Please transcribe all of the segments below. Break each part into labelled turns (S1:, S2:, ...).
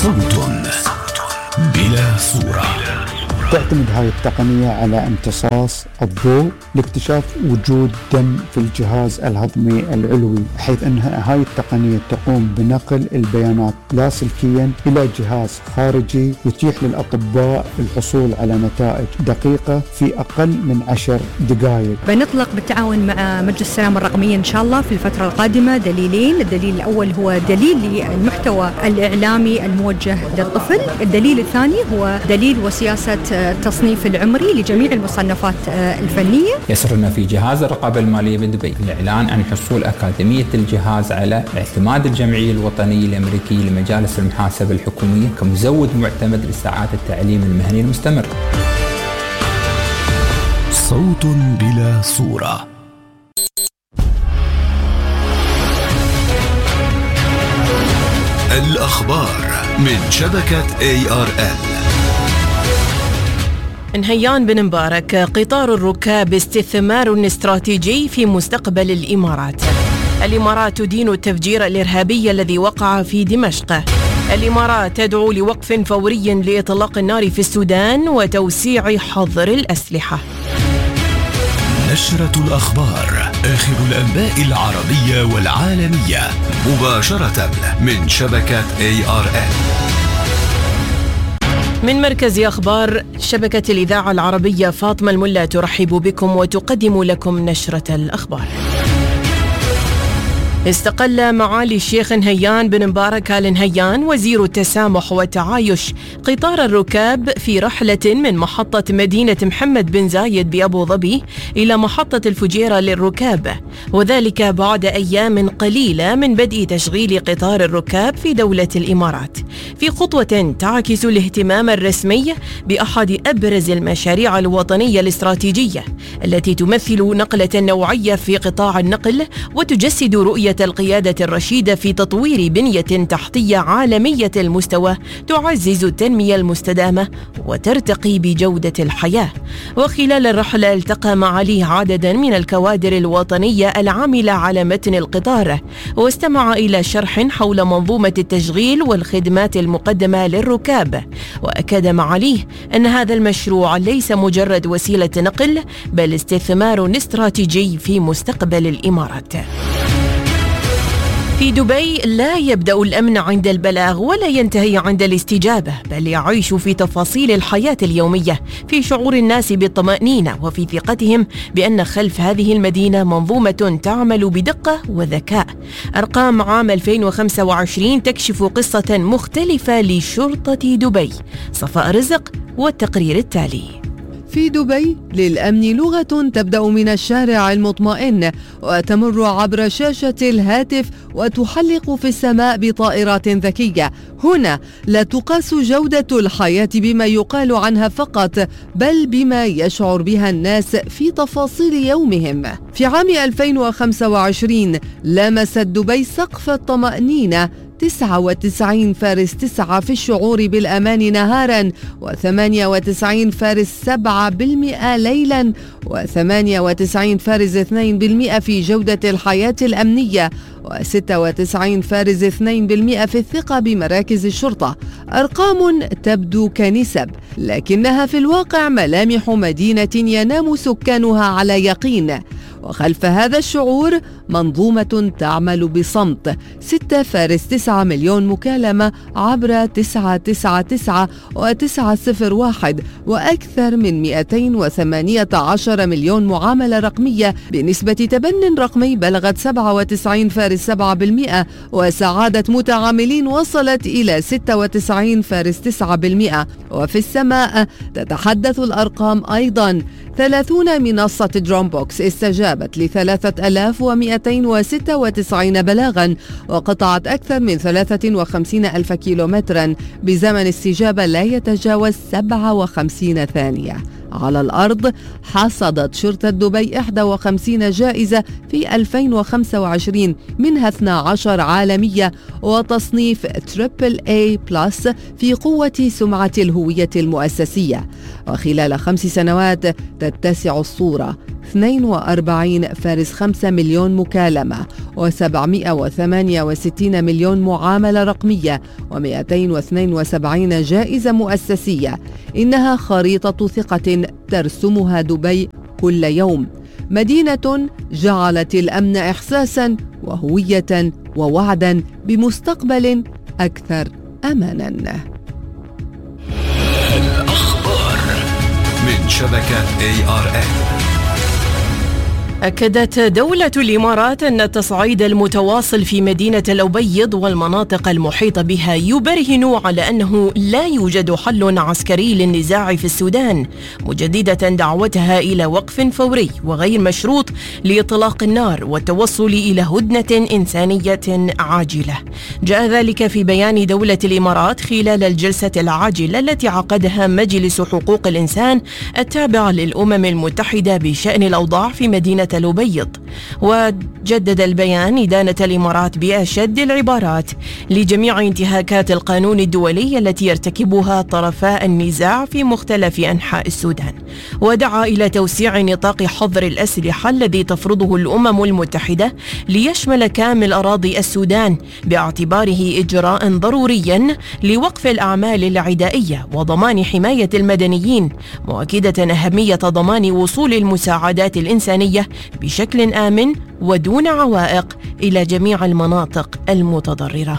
S1: صوت بلا صورة.
S2: تعتمد هاي التقنية على امتصاص الضوء لاكتشاف وجود دم في الجهاز الهضمي العلوي، حيث أن هاي التقنية تقوم بنقل البيانات لاسلكيا إلى جهاز خارجي يتيح للأطباء الحصول على نتائج دقيقة في أقل من 10 دقائق.
S3: بنطلق بالتعاون مع مجلس السلامة الرقمية إن شاء الله في الفترة القادمة دليلين. الدليل الأول هو دليل للمحتوى الإعلامي الموجه للطفل، الدليل الثاني هو دليل وسياسة التصنيف العمري لجميع المصنفات الفنية.
S4: يسرنا في جهاز الرقابة المالية بدبي الإعلان عن حصول أكاديمية الجهاز على اعتماد الجمعية الوطنية الأمريكية لمجالس المحاسبة الحكومية كمزود معتمد لساعات التعليم المهني المستمر.
S1: صوت بلا صورة. الأخبار من شبكة ARN.
S5: من هيان بن مبارك: قطار الركاب استثمار استراتيجي في مستقبل الإمارات. الإمارات تدين التفجير الإرهابي الذي وقع في دمشق. الإمارات تدعو لوقف فوري لإطلاق النار في السودان وتوسيع حظر الأسلحة.
S1: نشرة الأخبار، آخر الأنباء العربية والعالمية، مباشرة من شبكة ARN.
S5: من مركز أخبار شبكة الإذاعة العربية، فاطمة الملا ترحب بكم وتقدم لكم نشرة الأخبار. استقل معالي الشيخ نهيان بن مبارك آل نهيان وزير التسامح والتعايش قطار الركاب في رحلة من محطة مدينة محمد بن زايد بأبو ظبي إلى محطة الفجيرة للركاب، وذلك بعد أيام قليلة من بدء تشغيل قطار الركاب في دولة الإمارات، في خطوة تعكس الاهتمام الرسمي بأحد أبرز المشاريع الوطنية الاستراتيجية التي تمثل نقلة نوعية في قطاع النقل وتجسد رؤية القيادة الرشيدة في تطوير بنية تحتية عالمية المستوى تعزز التنمية المستدامة وترتقي بجودة الحياة. وخلال الرحلة التقى معاليه عددا من الكوادر الوطنية العاملة على متن القطار، واستمع إلى شرح حول منظومة التشغيل والخدمات المقدمة للركاب. وأكد معاليه أن هذا المشروع ليس مجرد وسيلة نقل، بل استثمار استراتيجي في مستقبل الإمارات. في دبي لا يبدأ الأمن عند البلاغ ولا ينتهي عند الاستجابة، بل يعيش في تفاصيل الحياة اليومية، في شعور الناس بالطمأنينة وفي ثقتهم بأن خلف هذه المدينة منظومة تعمل بدقة وذكاء. أرقام عام 2025 تكشف قصة مختلفة لشرطة دبي. صفاء رزق والتقرير التالي.
S6: في دبي للأمن لغة تبدأ من الشارع المطمئن وتمر عبر شاشة الهاتف وتحلق في السماء بطائرات ذكية. هنا لا تقاس جودة الحياة بما يقال عنها فقط، بل بما يشعر بها الناس في تفاصيل يومهم. في عام 2025 لمست دبي سقف الطمأنينة 99.9 في الشعور بالأمان نهاراً، و98.7% ليلاً، و98.2% في جودة الحياة الأمنية، و96.2% في الثقة بمراكز الشرطة. أرقام تبدو كنسب، لكنها في الواقع ملامح مدينة ينام سكانها على يقين. وخلف هذا الشعور منظومة تعمل بصمت. 6.9 مليون مكالمة عبر 999 و901، وأكثر من 218 مليون معاملة رقمية بنسبة تبن رقمي بلغت 97.7%، وسعادة متعاملين وصلت إلى 96.9%. وفي السماء تتحدث الأرقام أيضا. 30 منصة درومبوكس استجابت ل 3296 بلاغا، وقطعت أكثر من 53,000 كيلومترا بزمن استجابة لا يتجاوز 57 ثانية. على الأرض حصدت شرطة دبي 51 جائزة في 2025، منها 12 عالمية وتصنيف AAA+ في قوة سمعة الهوية المؤسسية. وخلال 5 سنوات تتسع الصورة. 42 فارس 5 مليون مكالمة و768 مليون معاملة رقمية و272 جائزة مؤسسية. إنها خريطة ثقة ترسمها دبي كل يوم، مدينة جعلت الأمن إحساساً وهوية ووعداً بمستقبل أكثر أماناً.
S1: الأخبار من شبكة ARN.
S5: أكدت دولة الإمارات أن التصعيد المتواصل في مدينة الأبيض والمناطق المحيطة بها يبرهن على أنه لا يوجد حل عسكري للنزاع في السودان، مجددة دعوتها إلى وقف فوري وغير مشروط لإطلاق النار والتوصل إلى هدنة إنسانية عاجلة. جاء ذلك في بيان دولة الإمارات خلال الجلسة العاجلة التي عقدها مجلس حقوق الإنسان التابع للأمم المتحدة بشأن الأوضاع في مدينة الأبيض. وجدد البيان إدانة الإمارات بأشد العبارات لجميع انتهاكات القانون الدولي التي يرتكبها طرفا النزاع في مختلف أنحاء السودان، ودعا إلى توسيع نطاق حظر الأسلحة الذي تفرضه الأمم المتحدة ليشمل كامل أراضي السودان باعتباره إجراء ضروريا لوقف الأعمال العدائية وضمان حماية المدنيين، مؤكدة أهمية ضمان وصول المساعدات الإنسانية بشكل آمن ودون عوائق إلى جميع المناطق المتضررة.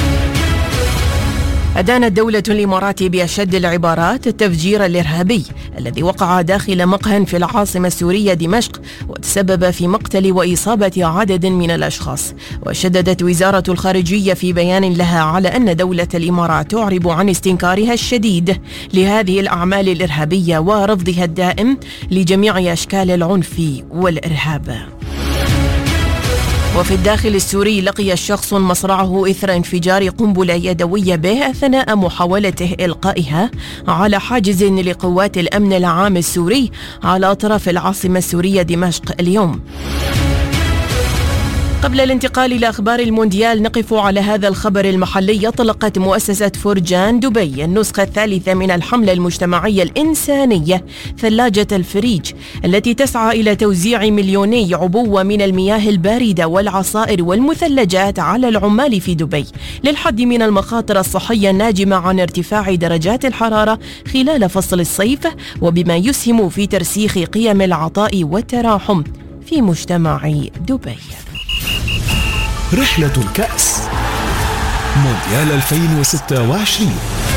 S5: أدانت دولة الإمارات بأشد العبارات التفجير الإرهابي الذي وقع داخل مقهى في العاصمة السورية دمشق وتسبب في مقتل وإصابة عدد من الأشخاص. وشددت وزارة الخارجية في بيان لها على أن دولة الإمارات تعرب عن استنكارها الشديد لهذه الأعمال الإرهابية ورفضها الدائم لجميع أشكال العنف والإرهاب. وفي الداخل السوري لقي الشخص مصرعه إثر انفجار قنبلة يدوية به أثناء محاولته إلقائها على حاجز لقوات الأمن العام السوري على أطراف العاصمة السورية دمشق اليوم. قبل الانتقال إلى أخبار المونديال نقف على هذا الخبر المحلي. أطلقت مؤسسة فرجان دبي النسخة الثالثة من الحملة المجتمعية الإنسانية ثلاجة الفريج التي تسعى إلى توزيع 2,000,000 عبوة من المياه الباردة والعصائر والمثلجات على العمال في دبي للحد من المخاطر الصحية الناجمة عن ارتفاع درجات الحرارة خلال فصل الصيف، وبما يسهم في ترسيخ قيم العطاء والتراحم في مجتمع دبي.
S1: رحلة الكأس مونديال 2026.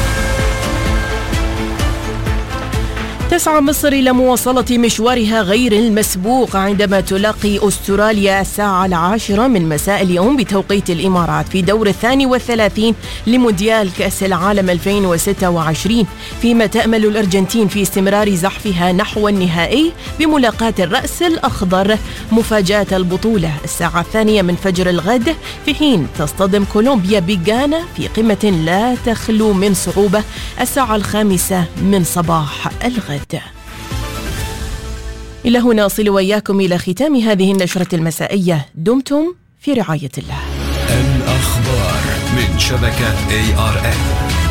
S5: تسعى مصر إلى مواصلة مشوارها غير المسبوق عندما تلاقي أستراليا الساعة 10 من مساء اليوم بتوقيت الإمارات في دور 32 لمونديال كأس العالم 2026، فيما تأمل الأرجنتين في استمرار زحفها نحو النهائي بملاقاة الرأس الأخضر مفاجأة البطولة الساعة 2 من فجر الغد، في حين تصطدم كولومبيا بغانا في قمة لا تخلو من صعوبة الساعة 5 من صباح الغد. إلى هنا أصل وإياكم إلى ختام هذه النشرة المسائية. دمتم في رعاية الله.
S1: الأخبار من شبكة ARN.